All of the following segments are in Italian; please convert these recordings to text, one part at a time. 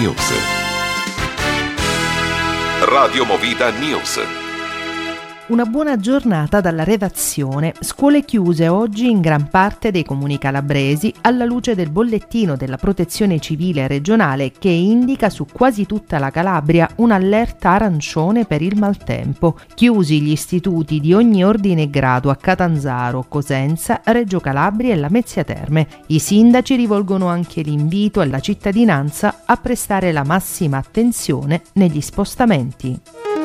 News. Radio Movida News. Una buona giornata dalla redazione. Scuole chiuse oggi in gran parte dei comuni calabresi alla luce del bollettino della Protezione Civile regionale che indica su quasi tutta la Calabria un'allerta arancione per il maltempo. Chiusi gli istituti di ogni ordine e grado a Catanzaro, Cosenza, Reggio Calabria e Lamezia Terme. I sindaci rivolgono anche l'invito alla cittadinanza a prestare la massima attenzione negli spostamenti.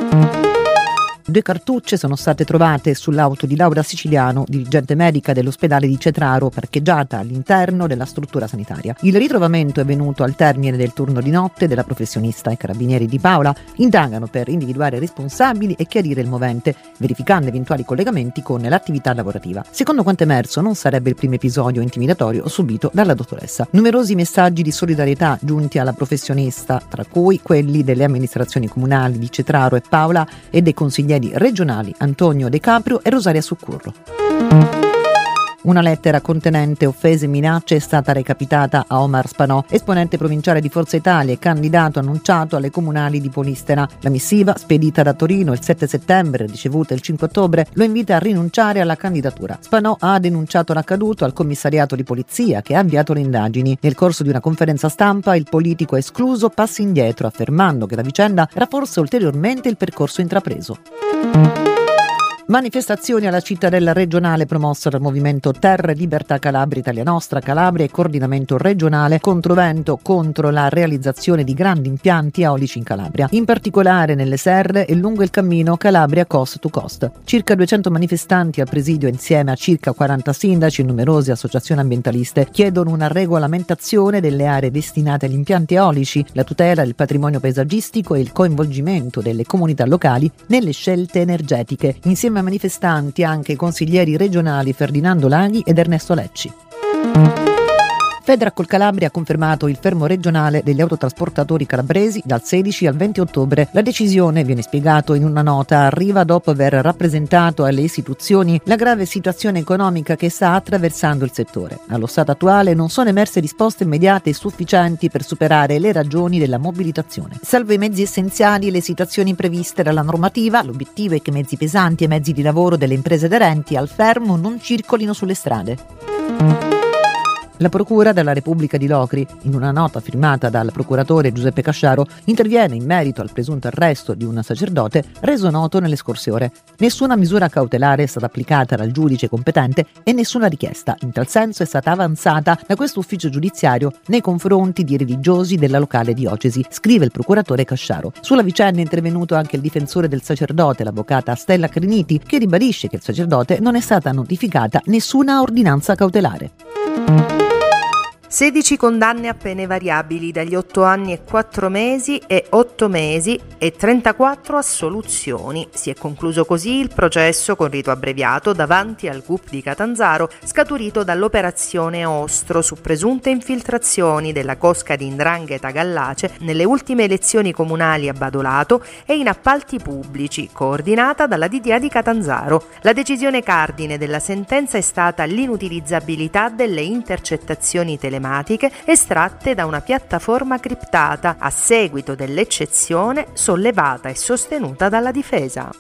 2 cartucce sono state trovate sull'auto di Laura Siciliano, dirigente medica dell'ospedale di Cetraro, parcheggiata all'interno della struttura sanitaria. Il ritrovamento è venuto al termine del turno di notte della professionista. I carabinieri di Paola indagano per individuare responsabili e chiarire il movente, verificando eventuali collegamenti con l'attività lavorativa. Secondo quanto emerso, non sarebbe il primo episodio intimidatorio subito dalla dottoressa. Numerosi messaggi di solidarietà giunti alla professionista, tra cui quelli delle amministrazioni comunali di Cetraro e Paola e dei consiglieri regionali Antonio De Caprio e Rosaria Succurro. Una lettera contenente offese e minacce è stata recapitata a Omar Spanò, esponente provinciale di Forza Italia e candidato annunciato alle comunali di Polistena. La missiva, spedita da Torino il 7 settembre e ricevuta il 5 ottobre, lo invita a rinunciare alla candidatura. Spanò ha denunciato l'accaduto al commissariato di polizia che ha avviato le indagini. Nel corso di una conferenza stampa il politico ha escluso passi indietro, affermando che la vicenda rafforza ulteriormente il percorso intrapreso. Manifestazioni alla cittadella regionale promossa dal movimento Terra e Libertà Calabria, Italia Nostra, Calabria e coordinamento regionale controvento contro la realizzazione di grandi impianti eolici in Calabria, in particolare nelle serre e lungo il cammino Calabria Coast to Coast. Circa 200 manifestanti al presidio insieme a circa 40 sindaci e numerose associazioni ambientaliste chiedono una regolamentazione delle aree destinate agli impianti eolici, la tutela del patrimonio paesaggistico e il coinvolgimento delle comunità locali nelle scelte energetiche. Insieme ai manifestanti anche i consiglieri regionali Ferdinando Laghi ed Ernesto Lecci. Federacol Calabria ha confermato il fermo regionale degli autotrasportatori calabresi dal 16 al 20 ottobre. La decisione, viene spiegato in una nota, arriva dopo aver rappresentato alle istituzioni la grave situazione economica che sta attraversando il settore. Allo stato attuale non sono emerse risposte immediate e sufficienti per superare le ragioni della mobilitazione. Salvo i mezzi essenziali e le situazioni previste dalla normativa, l'obiettivo è che mezzi pesanti e mezzi di lavoro delle imprese aderenti al fermo non circolino sulle strade. La Procura della Repubblica di Locri, in una nota firmata dal procuratore Giuseppe Casciaro, interviene in merito al presunto arresto di un sacerdote reso noto nelle scorse ore. Nessuna misura cautelare è stata applicata dal giudice competente e nessuna richiesta in tal senso è stata avanzata da questo ufficio giudiziario nei confronti di religiosi della locale diocesi, scrive il procuratore Casciaro. Sulla vicenda è intervenuto anche il difensore del sacerdote, l'avvocata Stella Criniti, che ribadisce che il sacerdote non è stata notificata nessuna ordinanza cautelare. 16 condanne a pene variabili dagli 8 anni e 4 mesi e 8 mesi e 34 assoluzioni. Si è concluso così il processo con rito abbreviato davanti al GUP di Catanzaro, scaturito dall'operazione Ostro su presunte infiltrazioni della cosca di 'ndrangheta Gallace nelle ultime elezioni comunali a Badolato e in appalti pubblici, coordinata dalla DDA di Catanzaro. La decisione cardine della sentenza è stata l'inutilizzabilità delle intercettazioni telematiche estratte da una piattaforma criptata a seguito dell'eccezione sollevata e sostenuta dalla difesa.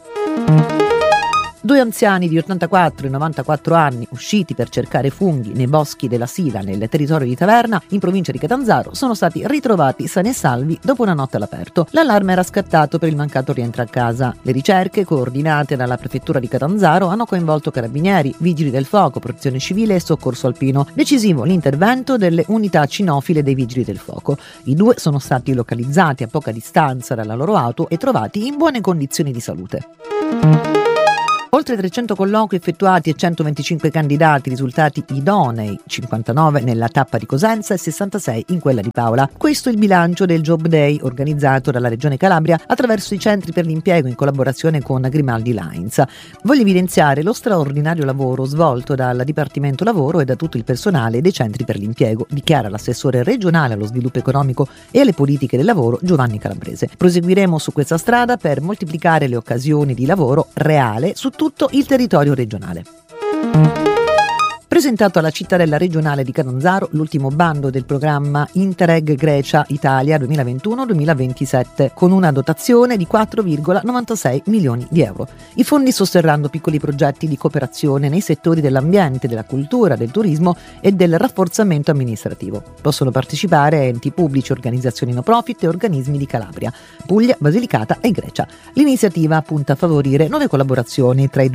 2 anziani di 84 e 94 anni, usciti per cercare funghi nei boschi della Sila nel territorio di Taverna, in provincia di Catanzaro, sono stati ritrovati sani e salvi dopo una notte all'aperto. L'allarme era scattato per il mancato rientro a casa. Le ricerche, coordinate dalla prefettura di Catanzaro, hanno coinvolto carabinieri, vigili del fuoco, protezione civile e soccorso alpino. Decisivo l'intervento delle unità cinofile dei vigili del fuoco. I 2 sono stati localizzati a poca distanza dalla loro auto e trovati in buone condizioni di salute. Oltre 300 colloqui effettuati e 125 candidati risultati idonei, 59 nella tappa di Cosenza e 66 in quella di Paola. Questo è il bilancio del Job Day organizzato dalla Regione Calabria attraverso i centri per l'impiego in collaborazione con Grimaldi Lines. Voglio evidenziare lo straordinario lavoro svolto dal Dipartimento Lavoro e da tutto il personale dei centri per l'impiego, dichiara l'assessore regionale allo sviluppo economico e alle politiche del lavoro Giovanni Calabrese. Proseguiremo su questa strada per moltiplicare le occasioni di lavoro reale su tutto il territorio regionale. Presentato alla cittadella regionale di Catanzaro l'ultimo bando del programma Interreg Grecia-Italia 2021-2027 con una dotazione di 4,96 milioni di euro. I fondi sosterranno piccoli progetti di cooperazione nei settori dell'ambiente, della cultura, del turismo e del rafforzamento amministrativo. Possono partecipare enti pubblici, organizzazioni no profit e organismi di Calabria, Puglia, Basilicata e Grecia. L'iniziativa punta a favorire nuove collaborazioni tra i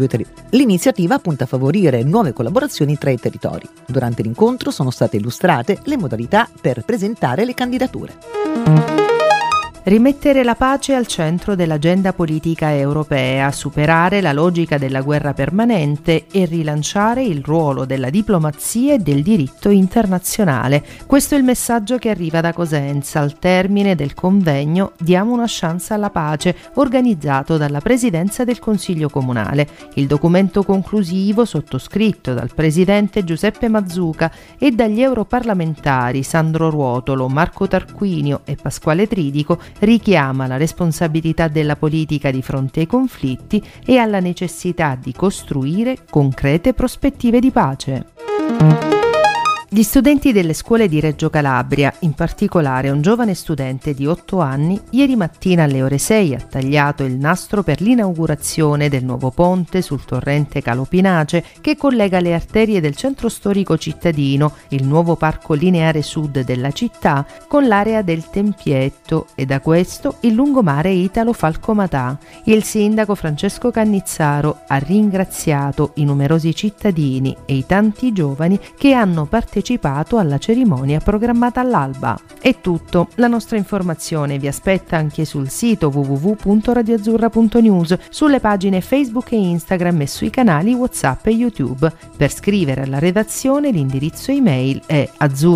territori. Durante l'incontro sono state illustrate le modalità per presentare le candidature. Rimettere la pace al centro dell'agenda politica europea, superare la logica della guerra permanente e rilanciare il ruolo della diplomazia e del diritto internazionale. Questo è il messaggio che arriva da Cosenza al termine del convegno Diamo una chance alla pace, organizzato dalla Presidenza del Consiglio Comunale. Il documento conclusivo, sottoscritto dal Presidente Giuseppe Mazzuca e dagli europarlamentari Sandro Ruotolo, Marco Tarquinio e Pasquale Tridico, richiama la responsabilità della politica di fronte ai conflitti e alla necessità di costruire concrete prospettive di pace. Gli studenti delle scuole di Reggio Calabria, in particolare un giovane studente di 8 anni, ieri mattina alle ore 6 ha tagliato il nastro per l'inaugurazione del nuovo ponte sul torrente Calopinace che collega le arterie del centro storico cittadino, il nuovo parco lineare sud della città, con l'area del Tempietto e da questo il lungomare Italo-Falcomatà. Il sindaco Francesco Cannizzaro ha ringraziato i numerosi cittadini e i tanti giovani che hanno partecipato alla cerimonia programmata all'alba. È tutto, la nostra informazione vi aspetta anche sul sito www.radioazzurra.news, sulle pagine Facebook e Instagram e sui canali WhatsApp e YouTube. Per scrivere alla redazione l'indirizzo email è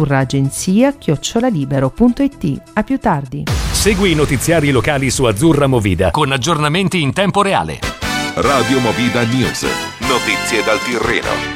azzurraagenzia@libero.it. A più tardi. Segui i notiziari locali su Azzurra Movida con aggiornamenti in tempo reale. Radio Movida News. Notizie dal Tirreno.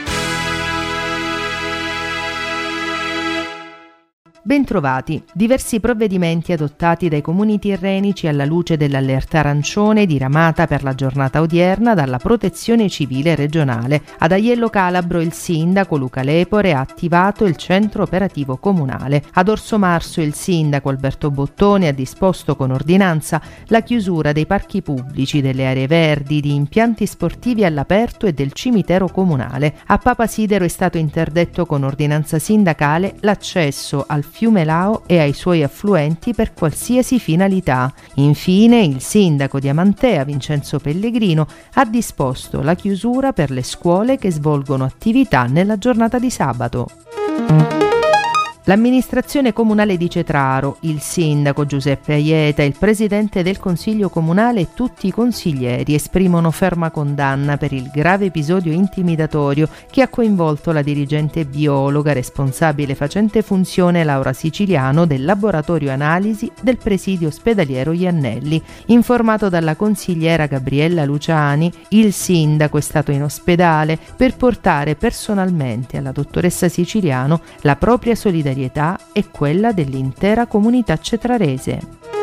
Bentrovati. Diversi provvedimenti adottati dai comuni tirrenici alla luce dell'allerta arancione diramata per la giornata odierna dalla Protezione Civile regionale. Ad Aiello Calabro il sindaco Luca Lepore ha attivato il centro operativo comunale. Ad Orso Marso il sindaco Alberto Bottone ha disposto con ordinanza la chiusura dei parchi pubblici, delle aree verdi, di impianti sportivi all'aperto e del cimitero comunale. A Papa Sidero è stato interdetto con ordinanza sindacale l'accesso al fiume Lao e ai suoi affluenti per qualsiasi finalità. Infine, il sindaco di Amantea, Vincenzo Pellegrino, ha disposto la chiusura per le scuole che svolgono attività nella giornata di sabato. L'amministrazione comunale di Cetraro, il sindaco Giuseppe Aieta, il presidente del consiglio comunale e tutti i consiglieri esprimono ferma condanna per il grave episodio intimidatorio che ha coinvolto la dirigente biologa responsabile facente funzione Laura Siciliano del laboratorio analisi del presidio ospedaliero Iannelli. Informato dalla consigliera Gabriella Luciani, il sindaco è stato in ospedale per portare personalmente alla dottoressa Siciliano la propria solidarietà e quella dell'intera comunità cetrarese.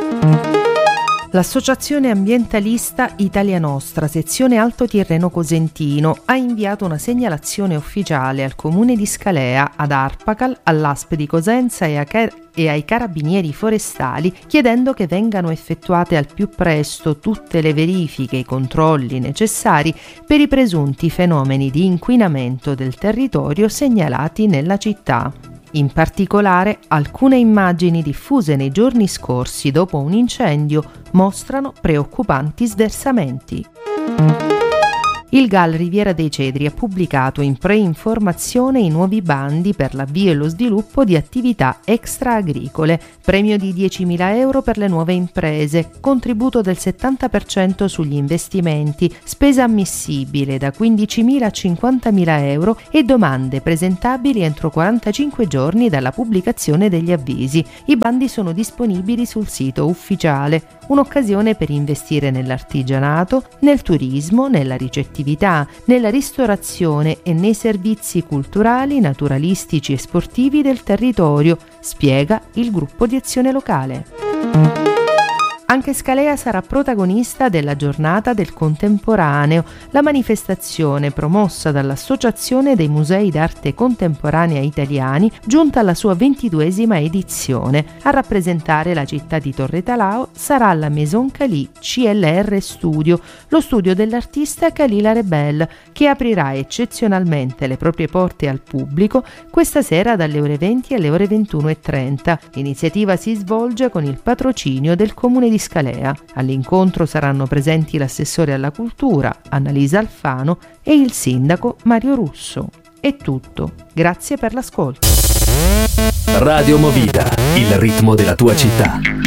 L'associazione ambientalista Italia Nostra, sezione Alto Tirreno Cosentino, ha inviato una segnalazione ufficiale al comune di Scalea, ad Arpacal, all'ASP di Cosenza e ai carabinieri forestali, chiedendo che vengano effettuate al più presto tutte le verifiche e i controlli necessari per i presunti fenomeni di inquinamento del territorio segnalati nella città. In particolare, alcune immagini diffuse nei giorni scorsi dopo un incendio mostrano preoccupanti sversamenti. Il GAL Riviera dei Cedri ha pubblicato in preinformazione i nuovi bandi per l'avvio e lo sviluppo di attività extra-agricole, premio di 10.000 euro per le nuove imprese, contributo del 70% sugli investimenti, spesa ammissibile da 15.000 a 50.000 euro e domande presentabili entro 45 giorni dalla pubblicazione degli avvisi. I bandi sono disponibili sul sito ufficiale, un'occasione per investire nell'artigianato, nel turismo, nella ricettività, nella ristorazione e nei servizi culturali, naturalistici e sportivi del territorio, spiega il gruppo di azione locale. Anche Scalea sarà protagonista della Giornata del Contemporaneo, la manifestazione promossa dall'Associazione dei Musei d'Arte Contemporanea Italiani, giunta alla sua 22esima edizione. A rappresentare la città di Torretalao sarà la Maison Cali CLR Studio, lo studio dell'artista Kalila Rebel, che aprirà eccezionalmente le proprie porte al pubblico questa sera dalle ore 20 alle ore 21:30. L'iniziativa si svolge con il patrocinio del Comune di Scalea. All'incontro saranno presenti l'assessore alla cultura, Annalisa Alfano, e il sindaco Mario Russo. È tutto. Grazie per l'ascolto. Radio Movida, il ritmo della tua città.